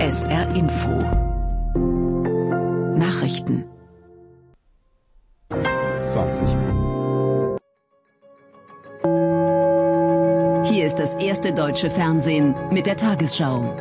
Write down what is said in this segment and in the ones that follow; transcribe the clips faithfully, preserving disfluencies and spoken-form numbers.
S R Info. Nachrichten. zwanzig. Hier ist das erste deutsche Fernsehen mit der Tagesschau.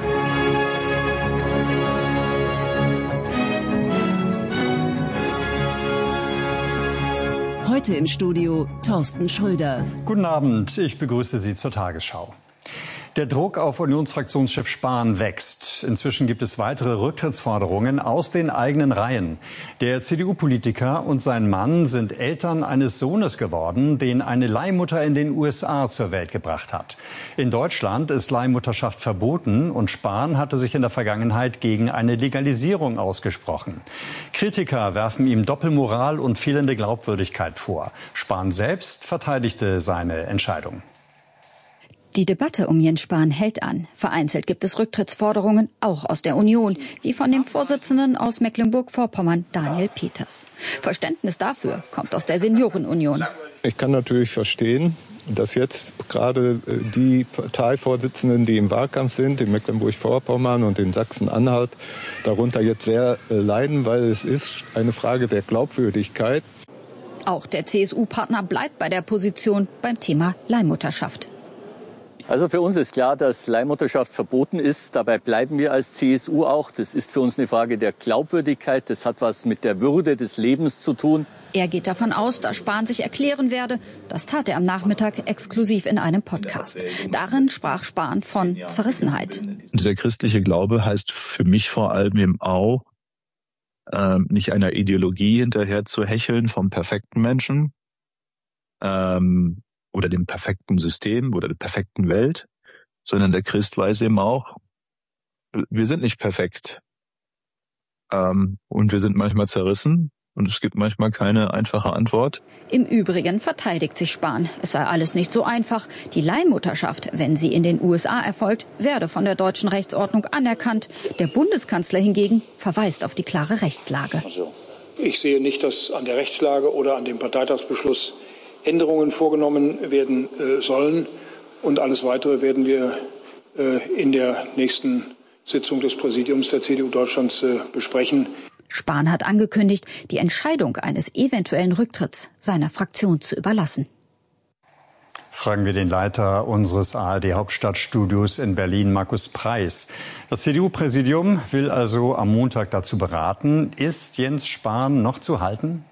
Heute im Studio Thorsten Schröder. Guten Abend, ich begrüße Sie zur Tagesschau. Der Druck auf Unionsfraktionschef Spahn wächst. Inzwischen gibt es weitere Rücktrittsforderungen aus den eigenen Reihen. Der C D U-Politiker und sein Mann sind Eltern eines Sohnes geworden, den eine Leihmutter in den U S A zur Welt gebracht hat. In Deutschland ist Leihmutterschaft verboten und Spahn hatte sich in der Vergangenheit gegen eine Legalisierung ausgesprochen. Kritiker werfen ihm Doppelmoral und fehlende Glaubwürdigkeit vor. Spahn selbst verteidigte seine Entscheidung. Die Debatte um Jens Spahn hält an. Vereinzelt gibt es Rücktrittsforderungen, auch aus der Union, wie von dem Vorsitzenden aus Mecklenburg-Vorpommern, Daniel Peters. Verständnis dafür kommt aus der Seniorenunion. Ich kann natürlich verstehen, dass jetzt gerade die Parteivorsitzenden, die im Wahlkampf sind, in Mecklenburg-Vorpommern und in Sachsen-Anhalt, darunter jetzt sehr leiden, weil es ist eine Frage der Glaubwürdigkeit. Auch der C S U-Partner bleibt bei der Position beim Thema Leihmutterschaft. Also für uns ist klar, dass Leihmutterschaft verboten ist. Dabei bleiben wir als C S U auch. Das ist für uns eine Frage der Glaubwürdigkeit. Das hat was mit der Würde des Lebens zu tun. Er geht davon aus, dass Spahn sich erklären werde. Das tat er am Nachmittag exklusiv in einem Podcast. Darin sprach Spahn von Zerrissenheit. Dieser christliche Glaube heißt für mich vor allem eben auch, äh, nicht einer Ideologie hinterher zu hecheln vom perfekten Menschen, ähm, oder dem perfekten System oder der perfekten Welt, sondern der Christ weiß eben auch, wir sind nicht perfekt. Ähm, und wir sind manchmal zerrissen und es gibt manchmal keine einfache Antwort. Im Übrigen verteidigt sich Spahn. Es sei alles nicht so einfach. Die Leihmutterschaft, wenn sie in den U S A erfolgt, werde von der deutschen Rechtsordnung anerkannt. Der Bundeskanzler hingegen verweist auf die klare Rechtslage. Also, ich sehe nicht, dass an der Rechtslage oder an dem Parteitagsbeschluss Änderungen vorgenommen werden äh, sollen. Und alles Weitere werden wir äh, in der nächsten Sitzung des Präsidiums der C D U Deutschlands äh, besprechen. Spahn hat angekündigt, die Entscheidung eines eventuellen Rücktritts seiner Fraktion zu überlassen. Fragen wir den Leiter unseres A R D-Hauptstadtstudios in Berlin, Markus Preis. Das C D U-Präsidium will also am Montag dazu beraten. Ist Jens Spahn noch zu halten?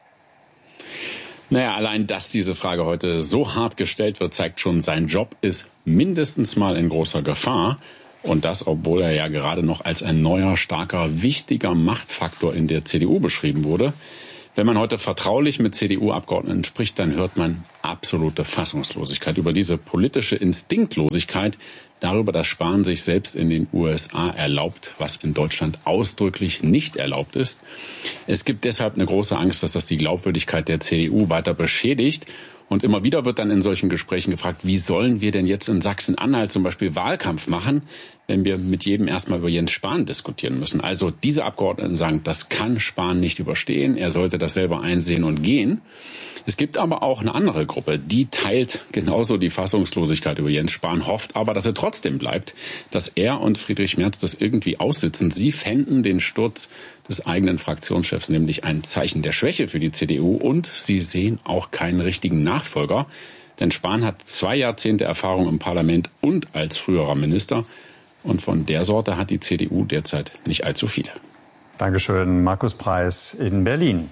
Naja, allein, dass diese Frage heute so hart gestellt wird, zeigt schon, sein Job ist mindestens mal in großer Gefahr. Und das, obwohl er ja gerade noch als ein neuer, starker, wichtiger Machtfaktor in der C D U beschrieben wurde. Wenn man heute vertraulich mit C D U-Abgeordneten spricht, dann hört man absolute Fassungslosigkeit über diese politische Instinktlosigkeit, darüber, dass Spahn sich selbst in den U S A erlaubt, was in Deutschland ausdrücklich nicht erlaubt ist. Es gibt deshalb eine große Angst, dass das die Glaubwürdigkeit der C D U weiter beschädigt. Und immer wieder wird dann in solchen Gesprächen gefragt, wie sollen wir denn jetzt in Sachsen-Anhalt zum Beispiel Wahlkampf machen, wenn wir mit jedem erstmal über Jens Spahn diskutieren müssen. Also diese Abgeordneten sagen, das kann Spahn nicht überstehen, er sollte das selber einsehen und gehen. Es gibt aber auch eine andere Gruppe, die teilt genauso die Fassungslosigkeit über Jens Spahn, hofft aber, dass er trotzdem bleibt, dass er und Friedrich Merz das irgendwie aussitzen. Sie fänden den Sturz des eigenen Fraktionschefs nämlich ein Zeichen der Schwäche für die C D U und sie sehen auch keinen richtigen Nachfolger. Denn Spahn hat zwei Jahrzehnte Erfahrung im Parlament und als früherer Minister. Und von der Sorte hat die C D U derzeit nicht allzu viel. Dankeschön, Markus Preis in Berlin.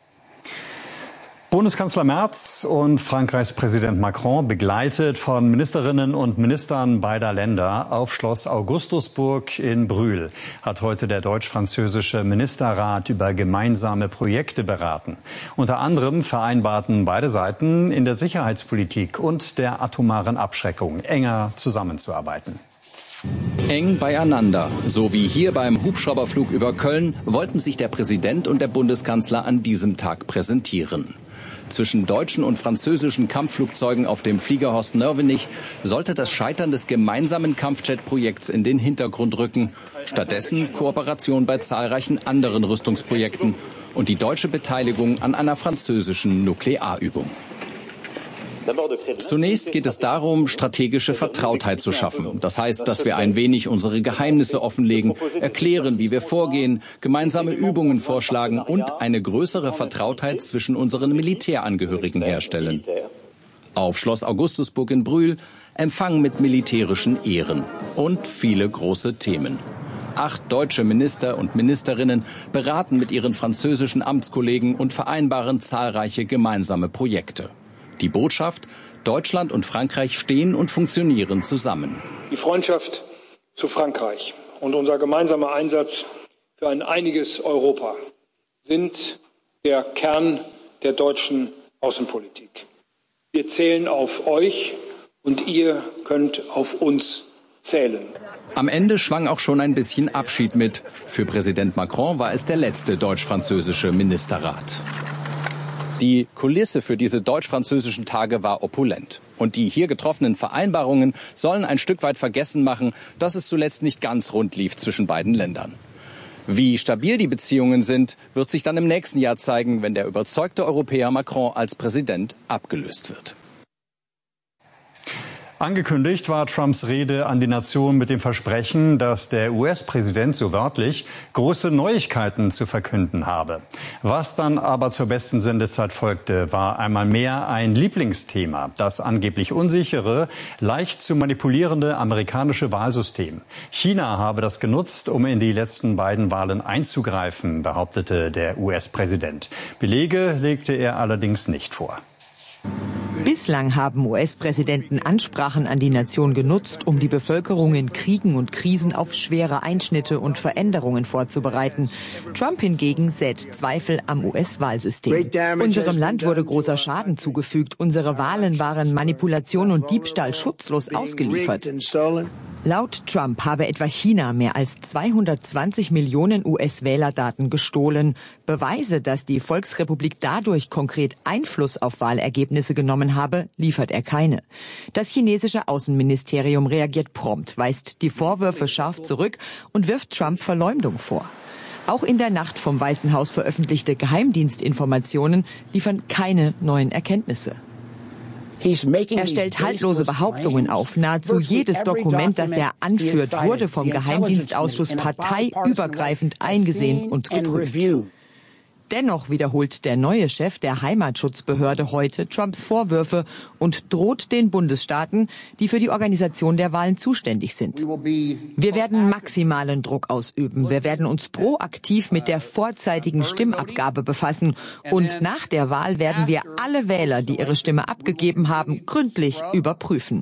Bundeskanzler Merz und Frankreichs Präsident Macron, begleitet von Ministerinnen und Ministern beider Länder auf Schloss Augustusburg in Brühl, hat heute der deutsch-französische Ministerrat über gemeinsame Projekte beraten. Unter anderem vereinbarten beide Seiten, in der Sicherheitspolitik und der atomaren Abschreckung enger zusammenzuarbeiten. Eng beieinander, so wie hier beim Hubschrauberflug über Köln, wollten sich der Präsident und der Bundeskanzler an diesem Tag präsentieren. Zwischen deutschen und französischen Kampfflugzeugen auf dem Flieger Horst Nörvenich sollte das Scheitern des gemeinsamen Kampfjet-Projekts in den Hintergrund rücken. Stattdessen Kooperation bei zahlreichen anderen Rüstungsprojekten und die deutsche Beteiligung an einer französischen Nuklearübung. Zunächst geht es darum, strategische Vertrautheit zu schaffen. Das heißt, dass wir ein wenig unsere Geheimnisse offenlegen, erklären, wie wir vorgehen, gemeinsame Übungen vorschlagen und eine größere Vertrautheit zwischen unseren Militärangehörigen herstellen. Auf Schloss Augustusburg in Brühl Empfang mit militärischen Ehren und viele große Themen. Acht deutsche Minister und Ministerinnen beraten mit ihren französischen Amtskollegen und vereinbaren zahlreiche gemeinsame Projekte. Die Botschaft: Deutschland und Frankreich stehen und funktionieren zusammen. Die Freundschaft zu Frankreich und unser gemeinsamer Einsatz für ein einiges Europa sind der Kern der deutschen Außenpolitik. Wir zählen auf euch und ihr könnt auf uns zählen. Am Ende schwang auch schon ein bisschen Abschied mit. Für Präsident Macron war es der letzte deutsch-französische Ministerrat. Die Kulisse für diese deutsch-französischen Tage war opulent. Und die hier getroffenen Vereinbarungen sollen ein Stück weit vergessen machen, dass es zuletzt nicht ganz rund lief zwischen beiden Ländern. Wie stabil die Beziehungen sind, wird sich dann im nächsten Jahr zeigen, wenn der überzeugte Europäer Macron als Präsident abgelöst wird. Angekündigt war Trumps Rede an die Nation mit dem Versprechen, dass der U S-Präsident, so wörtlich, große Neuigkeiten zu verkünden habe. Was dann aber zur besten Sendezeit folgte, war einmal mehr ein Lieblingsthema, das angeblich unsichere, leicht zu manipulierende amerikanische Wahlsystem. China habe das genutzt, um in die letzten beiden Wahlen einzugreifen, behauptete der U S-Präsident. Belege legte er allerdings nicht vor. Bislang haben U S-Präsidenten Ansprachen an die Nation genutzt, um die Bevölkerung in Kriegen und Krisen auf schwere Einschnitte und Veränderungen vorzubereiten. Trump hingegen sät Zweifel am U S-Wahlsystem. Unserem Land wurde großer Schaden zugefügt. Unsere Wahlen waren Manipulation und Diebstahl schutzlos ausgeliefert. Laut Trump habe etwa China mehr als zweihundertzwanzig Millionen U S-Wählerdaten gestohlen. Beweise, dass die Volksrepublik dadurch konkret Einfluss auf Wahlergebnisse genommen habe, liefert er keine. Das chinesische Außenministerium reagiert prompt, weist die Vorwürfe scharf zurück und wirft Trump Verleumdung vor. Auch in der Nacht vom Weißen Haus veröffentlichte Geheimdienstinformationen liefern keine neuen Erkenntnisse. Er stellt haltlose Behauptungen auf. Nahezu jedes Dokument, das er anführt, wurde vom Geheimdienstausschuss parteiübergreifend eingesehen und geprüft. Dennoch wiederholt der neue Chef der Heimatschutzbehörde heute Trumps Vorwürfe und droht den Bundesstaaten, die für die Organisation der Wahlen zuständig sind. Wir werden maximalen Druck ausüben. Wir werden uns proaktiv mit der vorzeitigen Stimmabgabe befassen. Und nach der Wahl werden wir alle Wähler, die ihre Stimme abgegeben haben, gründlich überprüfen.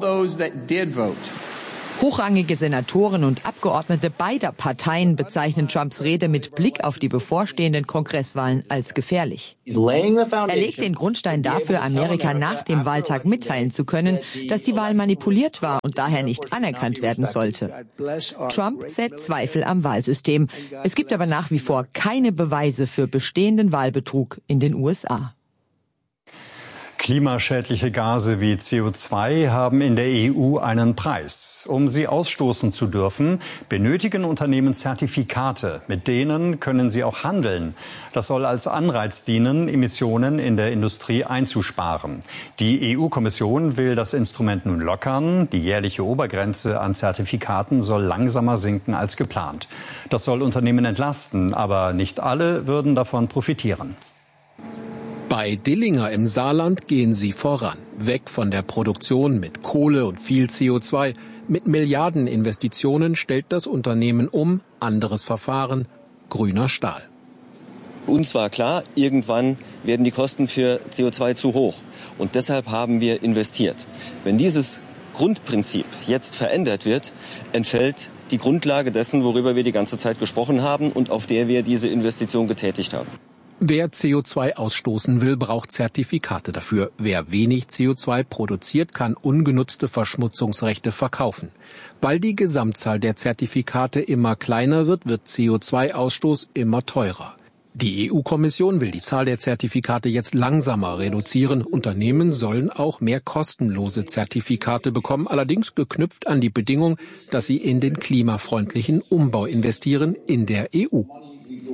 Hochrangige Senatoren und Abgeordnete beider Parteien bezeichnen Trumps Rede mit Blick auf die bevorstehenden Kongresswahlen als gefährlich. Er legt den Grundstein dafür, Amerika nach dem Wahltag mitteilen zu können, dass die Wahl manipuliert war und daher nicht anerkannt werden sollte. Trump sät Zweifel am Wahlsystem. Es gibt aber nach wie vor keine Beweise für bestehenden Wahlbetrug in den U S A. Klimaschädliche Gase wie C O zwei haben in der E U einen Preis. Um sie ausstoßen zu dürfen, benötigen Unternehmen Zertifikate. Mit denen können sie auch handeln. Das soll als Anreiz dienen, Emissionen in der Industrie einzusparen. Die E U-Kommission will das Instrument nun lockern. Die jährliche Obergrenze an Zertifikaten soll langsamer sinken als geplant. Das soll Unternehmen entlasten, aber nicht alle würden davon profitieren. Bei Dillinger im Saarland gehen sie voran. Weg von der Produktion mit Kohle und viel C O zwei. Mit Milliardeninvestitionen stellt das Unternehmen um. Anderes Verfahren, grüner Stahl. Uns war klar, irgendwann werden die Kosten für C O zwei zu hoch. Und deshalb haben wir investiert. Wenn dieses Grundprinzip jetzt verändert wird, entfällt die Grundlage dessen, worüber wir die ganze Zeit gesprochen haben und auf der wir diese Investition getätigt haben. Wer C O zwei ausstoßen will, braucht Zertifikate dafür. Wer wenig C O zwei produziert, kann ungenutzte Verschmutzungsrechte verkaufen. Weil die Gesamtzahl der Zertifikate immer kleiner wird, wird C O zwei Ausstoß immer teurer. Die E U-Kommission will die Zahl der Zertifikate jetzt langsamer reduzieren. Unternehmen sollen auch mehr kostenlose Zertifikate bekommen, allerdings geknüpft an die Bedingung, dass sie in den klimafreundlichen Umbau investieren in der E U.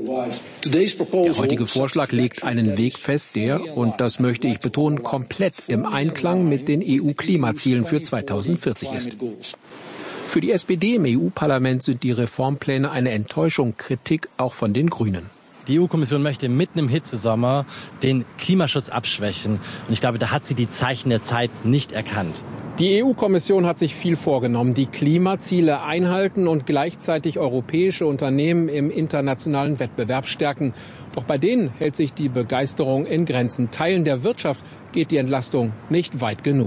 Der heutige Vorschlag legt einen Weg fest, der, und das möchte ich betonen, komplett im Einklang mit den E U-Klimazielen für zweitausendvierzig ist. Für die S P D im E U-Parlament sind die Reformpläne eine Enttäuschung, Kritik auch von den Grünen. Die E U-Kommission möchte mitten im Hitzesommer den Klimaschutz abschwächen. Und ich glaube, da hat sie die Zeichen der Zeit nicht erkannt. Die E U-Kommission hat sich viel vorgenommen, die Klimaziele einhalten und gleichzeitig europäische Unternehmen im internationalen Wettbewerb stärken. Doch bei denen hält sich die Begeisterung in Grenzen. Teilen der Wirtschaft geht die Entlastung nicht weit genug.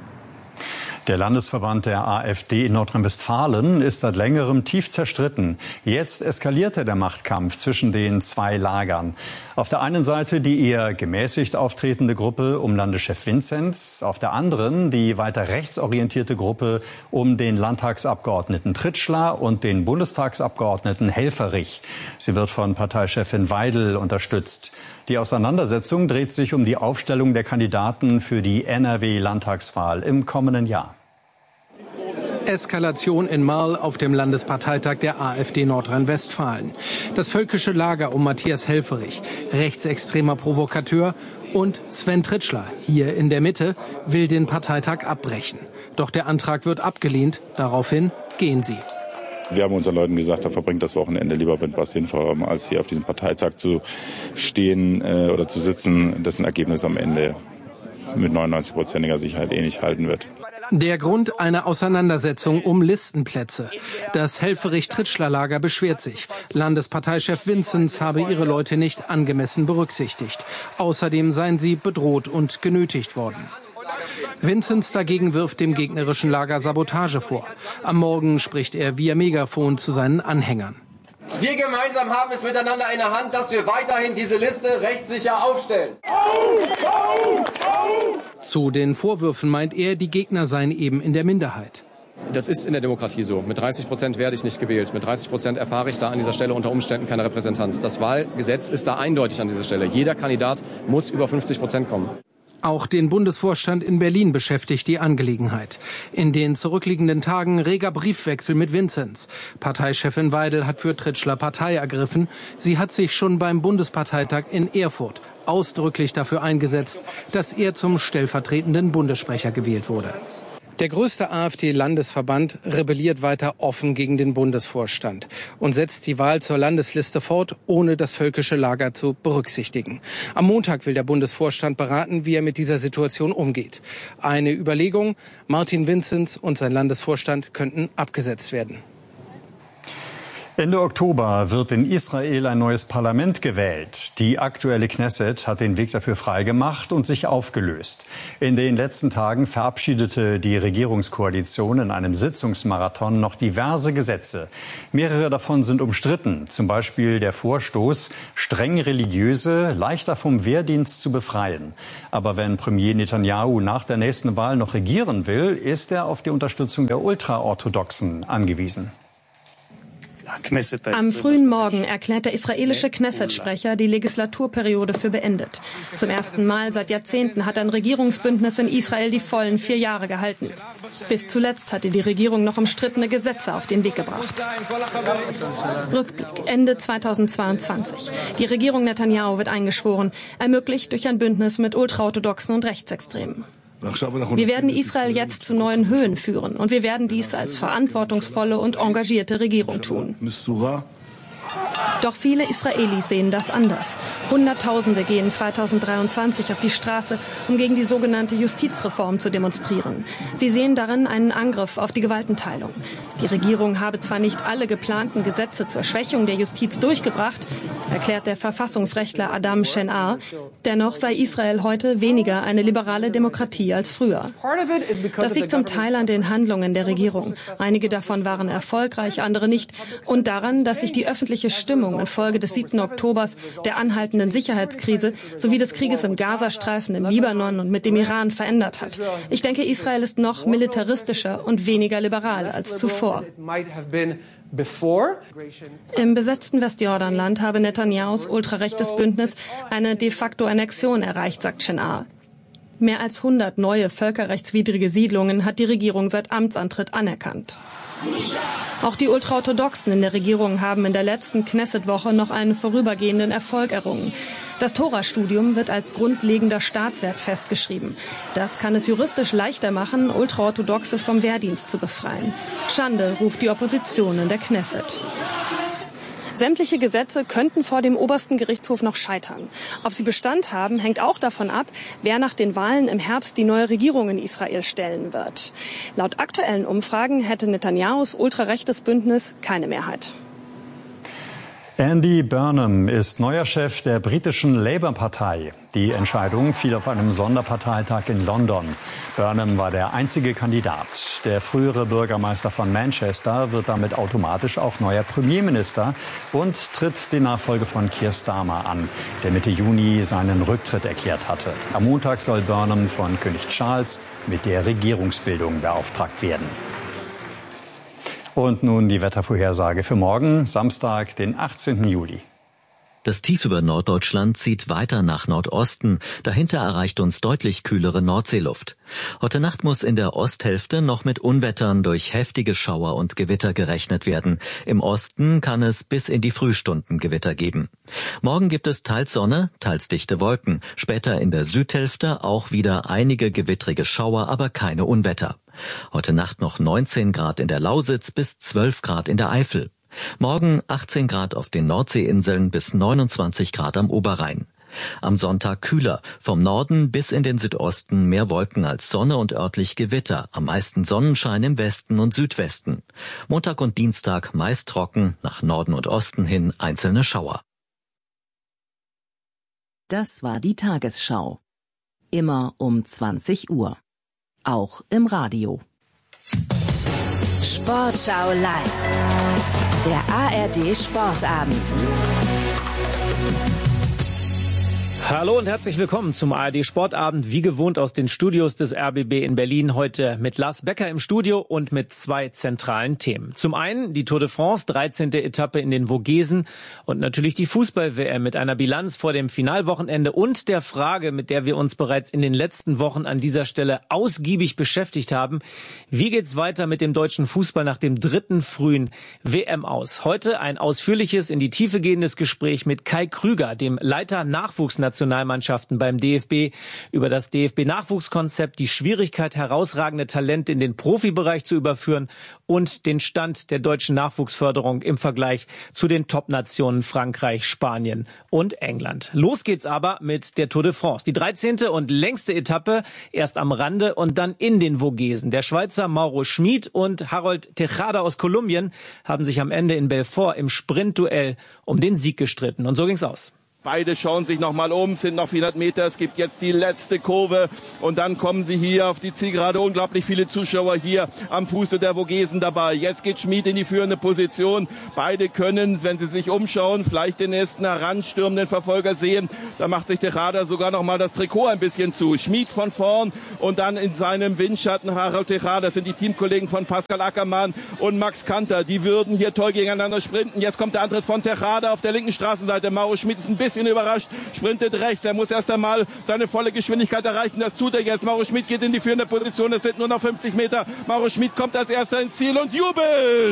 Der Landesverband der AfD in Nordrhein-Westfalen ist seit längerem tief zerstritten. Jetzt eskalierte der Machtkampf zwischen den zwei Lagern. Auf der einen Seite die eher gemäßigt auftretende Gruppe um Landeschef Vinzenz, auf der anderen die weiter rechtsorientierte Gruppe um den Landtagsabgeordneten Tritschler und den Bundestagsabgeordneten Helfferich. Sie wird von Parteichefin Weidel unterstützt. Die Auseinandersetzung dreht sich um die Aufstellung der Kandidaten für die N R W-Landtagswahl im kommenden Jahr. Eskalation in Marl auf dem Landesparteitag der AfD Nordrhein-Westfalen. Das völkische Lager um Matthias Helfferich, rechtsextremer Provokateur, und Sven Tritschler, hier in der Mitte, will den Parteitag abbrechen. Doch der Antrag wird abgelehnt. Daraufhin gehen sie. Wir haben unseren Leuten gesagt, da verbringt das Wochenende lieber mit was Sinnvollem, als hier auf diesem Parteitag zu stehen äh, oder zu sitzen, dessen Ergebnis am Ende mit neunundneunzig-prozentiger Sicherheit eh nicht halten wird. Der Grund, eine Auseinandersetzung um Listenplätze. Das Helfferich-Tritschler-Lager beschwert sich. Landesparteichef Vinzenz habe ihre Leute nicht angemessen berücksichtigt. Außerdem seien sie bedroht und genötigt worden. Vinzenz dagegen wirft dem gegnerischen Lager Sabotage vor. Am Morgen spricht er via Megafon zu seinen Anhängern. Wir gemeinsam haben es miteinander in der Hand, dass wir weiterhin diese Liste rechtssicher aufstellen. Zu den Vorwürfen meint er, die Gegner seien eben in der Minderheit. Das ist in der Demokratie so. Mit dreißig Prozent werde ich nicht gewählt. Mit dreißig Prozent erfahre ich da an dieser Stelle unter Umständen keine Repräsentanz. Das Wahlgesetz ist da eindeutig an dieser Stelle. Jeder Kandidat muss über fünfzig Prozent kommen. Auch den Bundesvorstand in Berlin beschäftigt die Angelegenheit. In den zurückliegenden Tagen reger Briefwechsel mit Vinzenz. Parteichefin Weidel hat für Tritschler Partei ergriffen. Sie hat sich schon beim Bundesparteitag in Erfurt ausdrücklich dafür eingesetzt, dass er zum stellvertretenden Bundessprecher gewählt wurde. Der größte AfD-Landesverband rebelliert weiter offen gegen den Bundesvorstand und setzt die Wahl zur Landesliste fort, ohne das völkische Lager zu berücksichtigen. Am Montag will der Bundesvorstand beraten, wie er mit dieser Situation umgeht. Eine Überlegung: Martin Vinzenz und sein Landesvorstand könnten abgesetzt werden. Ende Oktober wird in Israel ein neues Parlament gewählt. Die aktuelle Knesset hat den Weg dafür freigemacht und sich aufgelöst. In den letzten Tagen verabschiedete die Regierungskoalition in einem Sitzungsmarathon noch diverse Gesetze. Mehrere davon sind umstritten, zum Beispiel der Vorstoß, streng Religiöse leichter vom Wehrdienst zu befreien. Aber wenn Premier Netanyahu nach der nächsten Wahl noch regieren will, ist er auf die Unterstützung der Ultraorthodoxen angewiesen. Am frühen Morgen erklärt der israelische Knesset-Sprecher die Legislaturperiode für beendet. Zum ersten Mal seit Jahrzehnten hat ein Regierungsbündnis in Israel die vollen vier Jahre gehalten. Bis zuletzt hatte die Regierung noch umstrittene Gesetze auf den Weg gebracht. Rückblick Ende zweitausendzweiundzwanzig. Die Regierung Netanyahu wird eingeschworen, ermöglicht durch ein Bündnis mit Ultraorthodoxen und Rechtsextremen. Wir werden Israel jetzt zu neuen Höhen führen und wir werden dies als verantwortungsvolle und engagierte Regierung tun. Doch viele Israelis sehen das anders. Hunderttausende gehen zweitausenddreiundzwanzig auf die Straße, um gegen die sogenannte Justizreform zu demonstrieren. Sie sehen darin einen Angriff auf die Gewaltenteilung. Die Regierung habe zwar nicht alle geplanten Gesetze zur Schwächung der Justiz durchgebracht, erklärt der Verfassungsrechtler Adam Shenar, dennoch sei Israel heute weniger eine liberale Demokratie als früher. Das liegt zum Teil an den Handlungen der Regierung. Einige davon waren erfolgreich, andere nicht. Und daran, dass sich die öffentliche Stimmung infolge des siebten Oktobers, der anhaltenden Sicherheitskrise sowie des Krieges im Gazastreifen, im Libanon und mit dem Iran verändert hat. Ich denke, Israel ist noch militaristischer und weniger liberal als zuvor. Im besetzten Westjordanland habe Netanyahus ultrarechtes Bündnis eine de facto Annexion erreicht, sagt Shenar. Mehr als hundert neue völkerrechtswidrige Siedlungen hat die Regierung seit Amtsantritt anerkannt. Auch die Ultraorthodoxen in der Regierung haben in der letzten Knesset-Woche noch einen vorübergehenden Erfolg errungen. Das Tora-Studium wird als grundlegender Staatswert festgeschrieben. Das kann es juristisch leichter machen, Ultraorthodoxe vom Wehrdienst zu befreien. Schande ruft die Opposition in der Knesset. Sämtliche Gesetze könnten vor dem obersten Gerichtshof noch scheitern. Ob sie Bestand haben, hängt auch davon ab, wer nach den Wahlen im Herbst die neue Regierung in Israel stellen wird. Laut aktuellen Umfragen hätte Netanyahus ultrarechtes Bündnis keine Mehrheit. Andy Burnham ist neuer Chef der britischen Labour-Partei. Die Entscheidung fiel auf einem Sonderparteitag in London. Burnham war der einzige Kandidat. Der frühere Bürgermeister von Manchester wird damit automatisch auch neuer Premierminister und tritt die Nachfolge von Keir Starmer an, der Mitte Juni seinen Rücktritt erklärt hatte. Am Montag soll Burnham von König Charles mit der Regierungsbildung beauftragt werden. Und nun die Wettervorhersage für morgen, Samstag, den achtzehnten Juli. Das Tief über Norddeutschland zieht weiter nach Nordosten. Dahinter erreicht uns deutlich kühlere Nordseeluft. Heute Nacht muss in der Osthälfte noch mit Unwettern durch heftige Schauer und Gewitter gerechnet werden. Im Osten kann es bis in die Frühstunden Gewitter geben. Morgen gibt es teils Sonne, teils dichte Wolken. Später in der Südhälfte auch wieder einige gewittrige Schauer, aber keine Unwetter. Heute Nacht noch neunzehn Grad in der Lausitz bis zwölf Grad in der Eifel. Morgen achtzehn Grad auf den Nordseeinseln bis neunundzwanzig Grad am Oberrhein. Am Sonntag kühler, vom Norden bis in den Südosten mehr Wolken als Sonne und örtlich Gewitter, am meisten Sonnenschein im Westen und Südwesten. Montag und Dienstag meist trocken, nach Norden und Osten hin einzelne Schauer. Das war die Tagesschau. Immer um zwanzig Uhr. Auch im Radio. Sportschau live. Der A R D Sportabend. Hallo und herzlich willkommen zum A R D Sportabend, wie gewohnt aus den Studios des R B B in Berlin, heute mit Lars Becker im Studio und mit zwei zentralen Themen. Zum einen die Tour de France, dreizehnte Etappe in den Vogesen und natürlich die Fußball-W M mit einer Bilanz vor dem Finalwochenende und der Frage, mit der wir uns bereits in den letzten Wochen an dieser Stelle ausgiebig beschäftigt haben: Wie geht's weiter mit dem deutschen Fußball nach dem dritten frühen W M aus? Heute ein ausführliches, in die Tiefe gehendes Gespräch mit Kai Krüger, dem Leiter Nachwuchsnationalmannschaften beim D F B, über das D F B-Nachwuchskonzept, die Schwierigkeit, herausragende Talente in den Profibereich zu überführen und den Stand der deutschen Nachwuchsförderung im Vergleich zu den Top-Nationen Frankreich, Spanien und England. Los geht's aber mit der Tour de France. Die dreizehnte und längste Etappe, erst am Rande und dann in den Vogesen. Der Schweizer Mauro Schmid und Harold Tejada aus Kolumbien haben sich am Ende in Belfort im Sprintduell um den Sieg gestritten. Und so ging's aus. Beide schauen sich noch mal um, es sind noch vierhundert Meter, es gibt jetzt die letzte Kurve und dann kommen sie hier auf die Zielgerade. Unglaublich viele Zuschauer hier am Fuße der Vogesen dabei. Jetzt geht Schmid in die führende Position. Beide können, wenn sie sich umschauen, vielleicht den nächsten heranstürmenden Verfolger sehen. Da macht sich Tejada sogar noch mal das Trikot ein bisschen zu. Schmid von vorn und dann in seinem Windschatten Harold Tejada. Das sind die Teamkollegen von Pascal Ackermann und Max Kanter. Die würden hier toll gegeneinander sprinten. Jetzt kommt der Antritt von Tejada auf der linken Straßenseite. Mauro Schmid ist ein bisschen überrascht, sprintet rechts. Er muss erst einmal seine volle Geschwindigkeit erreichen. Das tut er jetzt. Mauro Schmid geht in die führende Position. Es sind nur noch fünfzig Meter. Mauro Schmid kommt als erster ins Ziel und jubelt.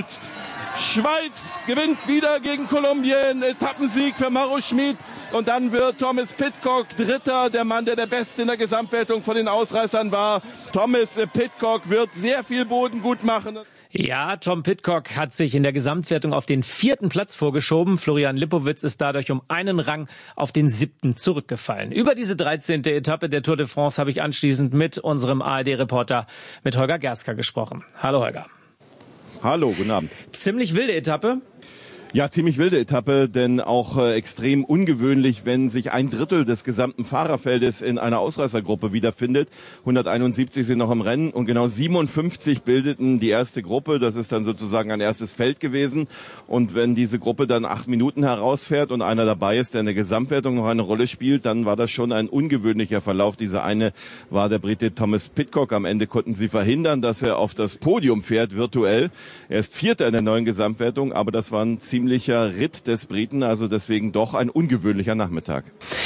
Schweiz gewinnt wieder gegen Kolumbien. Etappensieg für Mauro Schmid. Und dann wird Thomas Pidcock Dritter, der Mann, der der Beste in der Gesamtwertung von den Ausreißern war. Thomas Pidcock wird sehr viel Boden gut machen. Ja, Tom Pidcock hat sich in der Gesamtwertung auf den vierten Platz vorgeschoben. Florian Lipowitz ist dadurch um einen Rang auf den siebten zurückgefallen. Über diese dreizehnte Etappe der Tour de France habe ich anschließend mit unserem A R D-Reporter, mit Holger Gerska, gesprochen. Hallo Holger. Hallo, guten Abend. Ziemlich wilde Etappe. Ja, ziemlich wilde Etappe, denn auch äh, extrem ungewöhnlich, wenn sich ein Drittel des gesamten Fahrerfeldes in einer Ausreißergruppe wiederfindet. hunderteinundsiebzig sind noch im Rennen und genau siebenundfünfzig bildeten die erste Gruppe. Das ist dann sozusagen ein erstes Feld gewesen. Und wenn diese Gruppe dann acht Minuten herausfährt und einer dabei ist, der in der Gesamtwertung noch eine Rolle spielt, dann war das schon ein ungewöhnlicher Verlauf. Dieser eine war der Brite Thomas Pidcock. Am Ende konnten sie verhindern, dass er auf das Podium fährt, virtuell. Er ist Vierter in der neuen Gesamtwertung, aber das war ein ziemlicher Ritt des Briten, also deswegen doch ein ungewöhnlicher Nachmittag.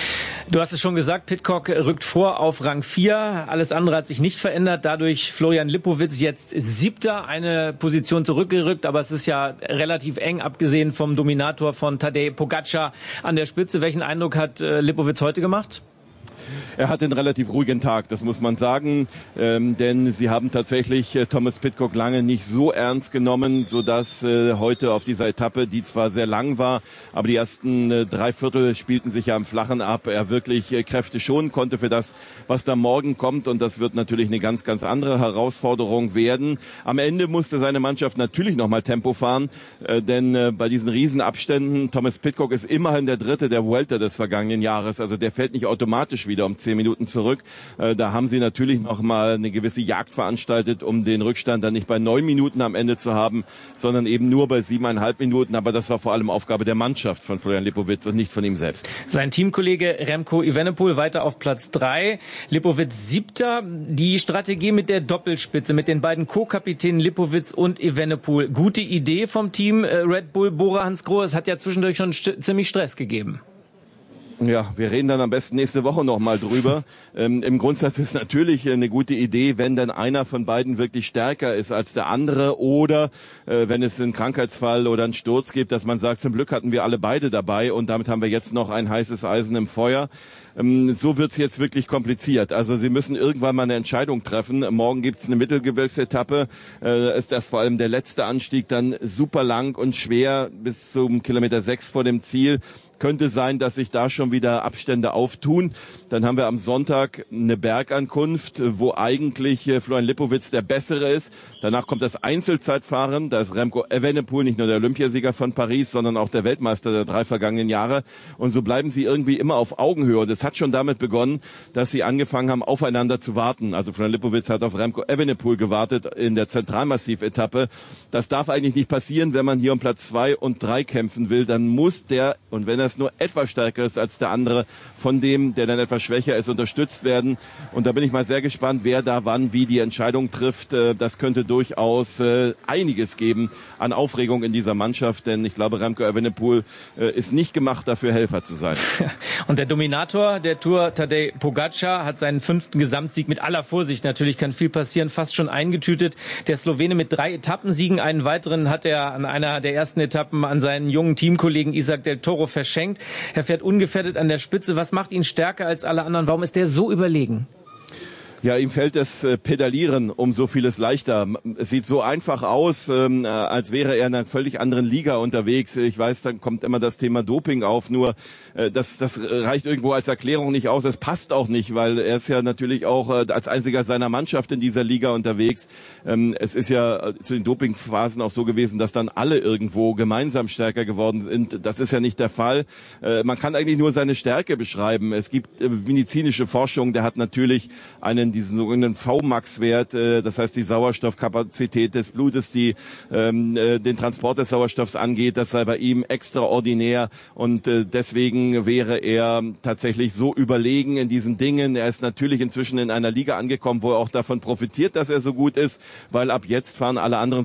Du hast es schon gesagt, Pidcock rückt vor auf Rang vier. Alles andere hat sich nicht verändert. Dadurch Florian Lipowitz jetzt Siebter, eine Position zurückgerückt. Aber es ist ja relativ eng, abgesehen vom Dominator von Tadej Pogačar an der Spitze. Welchen Eindruck hat Lipowitz heute gemacht? Er hat einen relativ ruhigen Tag, das muss man sagen, ähm, denn sie haben tatsächlich äh, Thomas Pidcock lange nicht so ernst genommen, sodass äh, heute auf dieser Etappe, die zwar sehr lang war, aber die ersten äh, drei Viertel spielten sich ja im Flachen ab, er wirklich äh, Kräfte schonen konnte für das, was da morgen kommt, und das wird natürlich eine ganz, ganz andere Herausforderung werden. Am Ende musste seine Mannschaft natürlich nochmal Tempo fahren, äh, denn äh, bei diesen Riesenabständen, Thomas Pidcock ist immerhin der Dritte der Vuelta des vergangenen Jahres, also der fällt nicht automatisch wieder um zehn Minuten zurück. Äh, da haben sie natürlich noch mal eine gewisse Jagd veranstaltet, um den Rückstand dann nicht bei neun Minuten am Ende zu haben, sondern eben nur bei siebeneinhalb Minuten. Aber das war vor allem Aufgabe der Mannschaft von Florian Lipowitz und nicht von ihm selbst. Sein Teamkollege Remco Evenepoel weiter auf Platz drei. Lipowitz Siebter. Die Strategie mit der Doppelspitze, mit den beiden Co-Kapitänen Lipowitz und Evenepoel. Gute Idee vom Team äh, Red Bull Bora Hansgrohe. Es hat ja zwischendurch schon st- ziemlich Stress gegeben. Ja, wir reden dann am besten nächste Woche noch mal drüber. Ähm, Im Grundsatz ist natürlich eine gute Idee, wenn dann einer von beiden wirklich stärker ist als der andere, oder äh, wenn es einen Krankheitsfall oder einen Sturz gibt, dass man sagt, zum Glück hatten wir alle beide dabei und damit haben wir jetzt noch ein heißes Eisen im Feuer. Ähm, so wird's jetzt wirklich kompliziert. Also sie müssen irgendwann mal eine Entscheidung treffen. Morgen gibt's eine Mittelgebirgsetappe. Äh, ist das vor allem der letzte Anstieg dann super lang und schwer bis zum Kilometer sechs vor dem Ziel. Könnte sein, dass sich da schon wieder Abstände auftun. Dann haben wir am Sonntag eine Bergankunft, wo eigentlich Florian Lipowitz der Bessere ist. Danach kommt das Einzelzeitfahren. Da ist Remco Evenepoel nicht nur der Olympiasieger von Paris, sondern auch der Weltmeister der drei vergangenen Jahre. Und so bleiben sie irgendwie immer auf Augenhöhe. Das hat schon damit begonnen, dass sie angefangen haben, aufeinander zu warten. Also Florian Lipowitz hat auf Remco Evenepoel gewartet in der Zentralmassiv-Etappe. Das darf eigentlich nicht passieren, wenn man hier um Platz zwei und drei kämpfen will. Dann muss der, und wenn er nur etwas stärker ist als der andere, von dem, der dann etwas schwächer ist, unterstützt werden. Und da bin ich mal sehr gespannt, wer da wann wie die Entscheidung trifft. Das könnte durchaus einiges geben an Aufregung in dieser Mannschaft, denn ich glaube, Remco Evenepoel ist nicht gemacht dafür, Helfer zu sein. Und der Dominator der Tour, Tadej Pogačar, hat seinen fünften Gesamtsieg mit aller Vorsicht, natürlich kann viel passieren, fast schon eingetütet. Der Slowene mit drei Etappensiegen, einen weiteren hat er an einer der ersten Etappen an seinen jungen Teamkollegen Isaac del Toro verschenkt. Er fährt ungefährdet an der Spitze. Was macht ihn stärker als alle anderen? Warum ist der so überlegen? Ja, ihm fällt das Pedalieren um so vieles leichter. Es sieht so einfach aus, ähm, als wäre er in einer völlig anderen Liga unterwegs. Ich weiß, dann kommt immer das Thema Doping auf, nur äh, das, das reicht irgendwo als Erklärung nicht aus. Es passt auch nicht, weil er ist ja natürlich auch äh, als einziger seiner Mannschaft in dieser Liga unterwegs. Ähm, es ist ja äh, zu den Dopingphasen auch so gewesen, dass dann alle irgendwo gemeinsam stärker geworden sind. Das ist ja nicht der Fall. Äh, man kann eigentlich nur seine Stärke beschreiben. Es gibt äh, medizinische Forschung, der hat natürlich einen diesen sogenannten V Max-Wert, äh, das heißt die Sauerstoffkapazität des Blutes, die ähm, äh, den Transport des Sauerstoffs angeht, das sei bei ihm extraordinär, und äh, deswegen wäre er tatsächlich so überlegen in diesen Dingen. Er ist natürlich inzwischen in einer Liga angekommen, wo er auch davon profitiert, dass er so gut ist, weil ab jetzt fahren alle anderen